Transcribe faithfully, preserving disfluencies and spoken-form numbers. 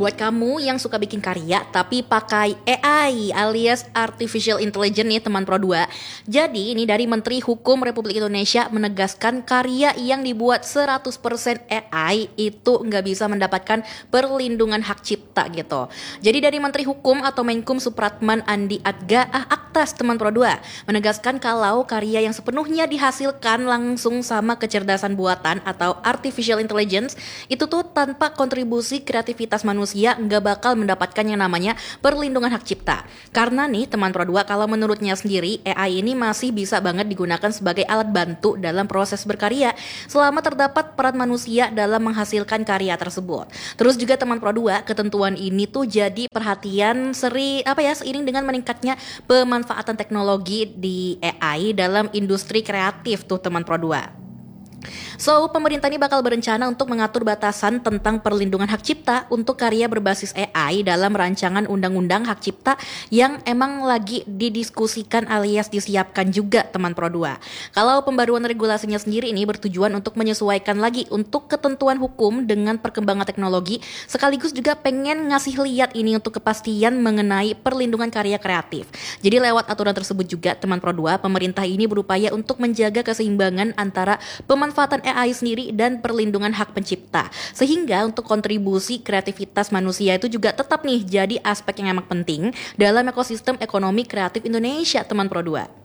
Buat kamu yang suka bikin karya tapi pakai A I alias Artificial Intelligence nih teman Pro dua. Jadi ini dari Menteri Hukum Republik Indonesia menegaskan karya yang dibuat seratus persen A I itu nggak bisa mendapatkan perlindungan hak cipta gitu. Jadi dari Menteri Hukum atau Menkum Supratman Andi Atga ah, Aktas teman Pro dua menegaskan kalau karya yang sepenuhnya dihasilkan langsung sama kecerdasan buatan atau Artificial Intelligence itu tuh tanpa kontribusi kreativitas manusia manusia nggak bakal mendapatkan yang namanya perlindungan hak cipta. Karena nih teman Pro dua, kalau menurutnya sendiri A I ini masih bisa banget digunakan sebagai alat bantu dalam proses berkarya selama terdapat peran manusia dalam menghasilkan karya tersebut. Terus juga teman Pro dua, ketentuan ini tuh jadi perhatian seri apa ya seiring dengan meningkatnya pemanfaatan teknologi di A I dalam industri kreatif tuh teman Pro dua. So, pemerintah ini bakal berencana untuk mengatur batasan tentang perlindungan hak cipta untuk karya berbasis A I dalam rancangan undang-undang hak cipta yang emang lagi didiskusikan alias disiapkan juga teman Pro dua. Kalau pembaruan regulasinya sendiri ini bertujuan untuk menyesuaikan lagi untuk ketentuan hukum dengan perkembangan teknologi, sekaligus juga pengen ngasih lihat ini untuk kepastian mengenai perlindungan karya kreatif. Jadi lewat aturan tersebut juga teman Pro dua, pemerintah ini berupaya untuk menjaga keseimbangan antara pemanfaatan A I sendiri dan perlindungan hak pencipta, sehingga untuk kontribusi kreativitas manusia itu juga tetap nih jadi aspek yang amat penting dalam ekosistem ekonomi kreatif Indonesia teman Pro dua.